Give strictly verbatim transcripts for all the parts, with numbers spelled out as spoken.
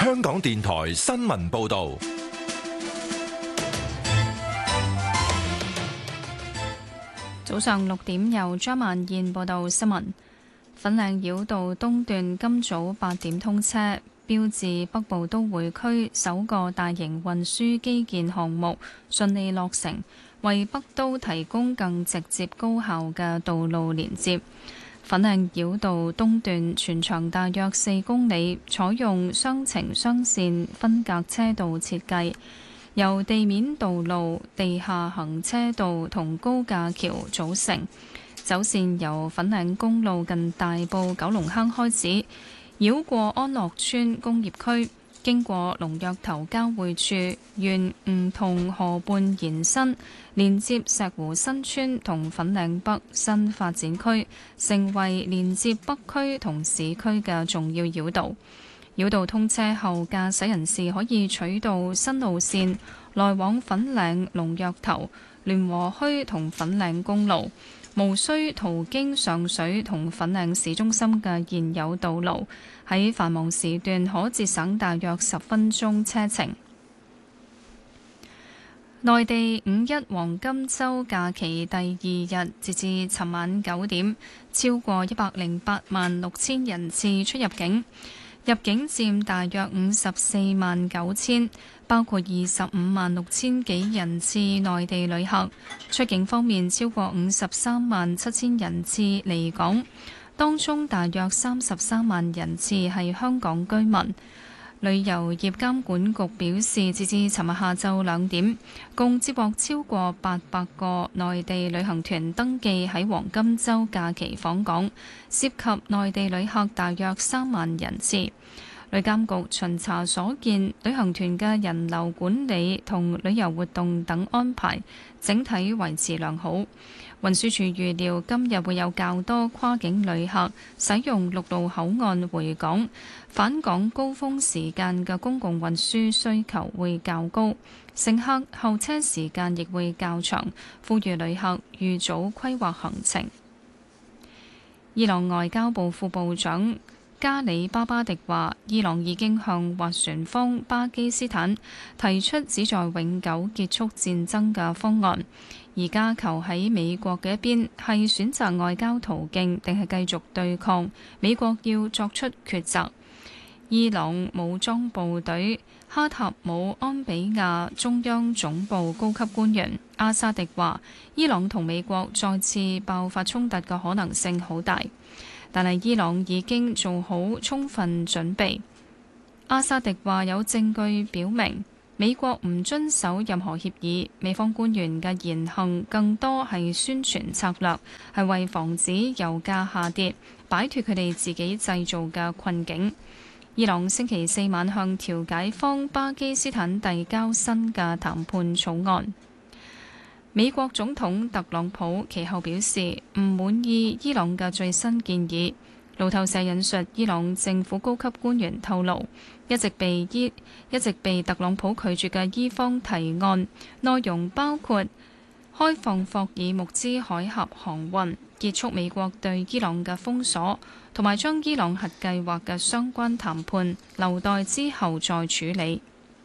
香港電台新聞報道。 早上六點，由張萬燕報道新聞。粉嶺繞道東段今早八點通車，標誌北部都會區首個大型運輸基建項目順利落成，為北都提供更直接高效嘅道路連接。粉嶺繞道東段全長大約四公里，採用雙程雙線分隔車道設計，由地面道路、地下行車道同高架橋組成。走線由粉嶺公路近大埔九龍坑開始，繞過安樂村工業區，經過龍躍頭交匯處，沿梧桐河畔延伸，連接石湖新村同粉嶺北新發展區，成為連接北區同市區嘅重要繞道。繞道通車後，駕駛人士可以取道新路線，來往粉嶺龍躍頭、聯和墟同粉嶺公路，無需途經上水同粉嶺市中心嘅現有道路，喺繁忙時段可節省大約十分鐘車程。內地五一黃金週假期第二日，截至尋晚九點，超過一百零八萬六千人次出入境，入境佔大約五十四萬九千，包括二十五萬六千幾人次內地旅客。出境方面，超過五十三萬七千人次離港，當中大約三十三萬人次係香港居民。旅遊業監管局表示，截至尋日下晝兩點，共接獲超過八百個內地旅行團登記喺黃金週假期訪港，涉及內地旅客大約三萬人次。旅監局巡查所見，旅行團嘅人流管理同旅遊活動等安排整體維持良好。運輸署預料今日會有較多跨境旅客使用陸路口岸回港，返港高峰時間嘅公共運輸需求會較高，乘客候車時間亦會較長，呼籲旅客預早規劃行程。伊朗外交部副部長加里巴巴迪話，伊朗已經向斡旋方巴基斯坦提出旨在永久結束戰爭嘅方案，而家求喺美國嘅一邊係選擇外交途徑定係繼續對抗，美國要作出抉擇。伊朗武裝部隊哈塔姆安比亞中央總部高級官員阿沙迪話，伊朗同美國再次爆發衝突嘅可能性好大，但係伊朗已經做好充分準備。阿薩迪話有證據表明美國唔遵守任何協議，美方官員嘅言行更多係宣傳策略，係為防止油價下跌，擺脫佢哋自己製造嘅困境。伊朗星期四晚向調解方巴基斯坦遞交新嘅談判草案。美國總統特朗普其後表示唔滿意伊朗嘅最新建議。路透社引述伊朗政府高級官員透露，一直被伊一直被特朗普拒絕嘅伊方提案，內容包括開放霍爾木茲海峽航運、結束美國對伊朗嘅封鎖，同埋將伊朗核計劃嘅相關談判留待之後再處理。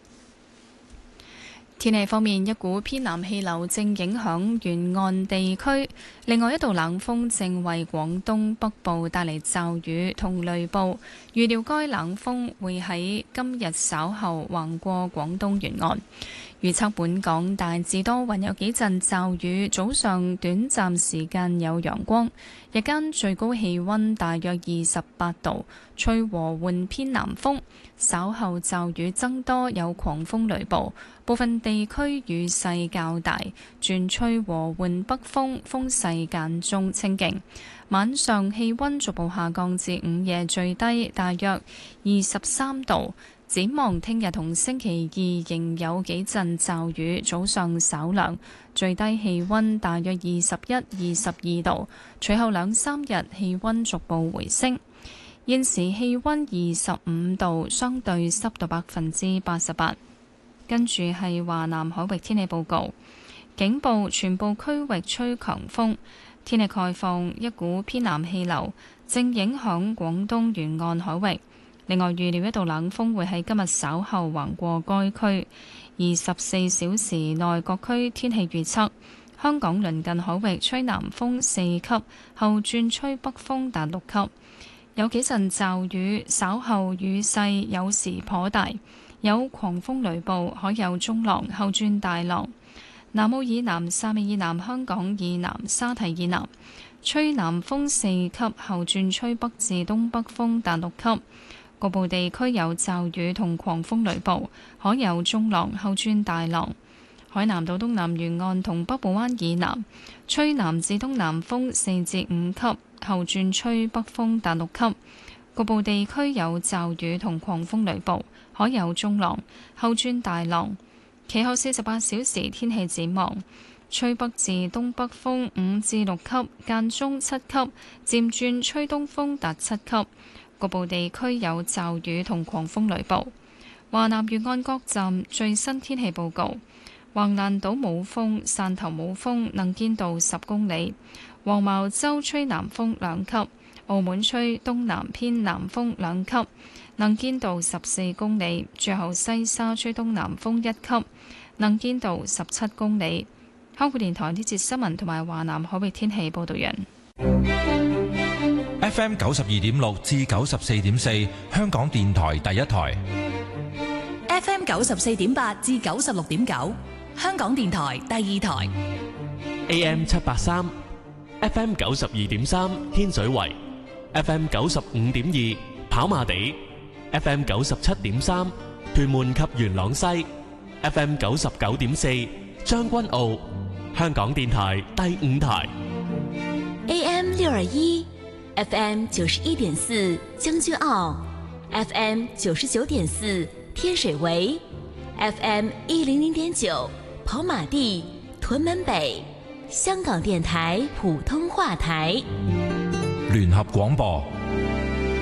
天氣方面，一股偏南氣流正影響沿岸地區，另外一道冷鋒正為廣東北部帶嚟驟雨同雷暴。預料該冷鋒會喺今日稍後橫過廣東沿岸。預測本港大致多雲，有幾陣驟雨，早上短暫時間有陽光，日間最高氣溫大約二十八度，吹和緩偏南風。稍後驟雨增多，有狂風雷暴，部分地區雨勢較大，轉吹和緩北風，風勢間中清勁。晚上氣溫逐步下降至午夜最低大約二十三度。展望聽日同星期二仍有幾陣驟雨，早上稍涼，最低氣溫大約二十一、二十二度。隨後兩三日氣溫逐步回升。現時氣溫二十五度，相對濕度百分之八十八。跟住係華南海域天氣報告，警報全部區域吹強風，天氣概況，一股偏南氣流正影響廣東沿岸海域。 另外預料一道冷鋒會喺今日稍後橫過該區。二十四小時內各區天氣預測：香港鄰近海域吹南風四級，後轉吹北風達六級，有幾陣驟雨，稍後雨勢有時頗大，有狂風雷暴，海有中浪，後轉大浪。南澳以南、汕尾以南、香港以南、沙堤以南吹南風四級，後轉吹北至東北風達六級。局部地區有驟雨同狂風雷暴，海有中浪，後轉大浪。海南島東南沿岸同北部灣以南吹南至東南風四至五級，後轉吹北風達六級。局部地區有驟雨同狂風雷暴，海有中浪，後轉大浪。其後四十八小時天氣展望：吹北至東北風五至六級，間中七級，漸轉吹東風達七級。局部地區有驟雨同狂風雷暴。華南沿岸各站最新天氣報告：橫瀾島冇風，汕頭冇風，能見度十公里；黃茅洲吹南風兩級；澳門吹東南偏南風兩級，能見度十四公里；最後西沙吹東南風一級，能見度十七公里。香港電台呢節新聞同埋華南海域天氣報道完。 F M 九十二點六至九十四點四，香港電台第一台。 F M 九十四點八至九十六點九，香港電台第二台。 A M 七八三，F M 九十二點三，天水圍；F M 九十五點二，跑馬地；F M 九十七點三，屯門及元朗西；F M 九十九點四，將軍澳。香港電台第五台。 A M 六二一，F M 九十一點四，將軍澳；F M 九十九點四，天水圍；F M 一零零點九，跑馬地、屯門北。香港電台普通話台。 聯合廣播。